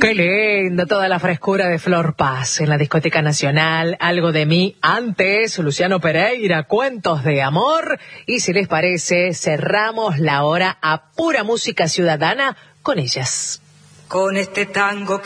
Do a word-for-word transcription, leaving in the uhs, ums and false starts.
Qué lindo, toda la frescura de Flor Paz en la Discoteca Nacional. Algo de mí antes, Luciano Pereira, Cuentos de Amor. Y si les parece, cerramos la hora a pura música ciudadana con ellas. Con este tango